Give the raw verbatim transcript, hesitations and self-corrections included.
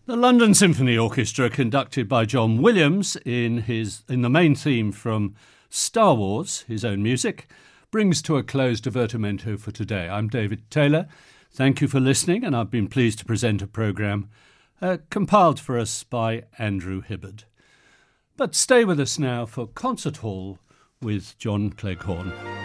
The London Symphony Orchestra, conducted by John Williams in his in the main theme from Star Wars, his own music, brings to a close Divertimento for today. I'm David Taylor. Thank you for listening, and I've been pleased to present a programme uh, compiled for us by Andrew Hibbard. But stay with us now for Concert Hall with John Cleghorn.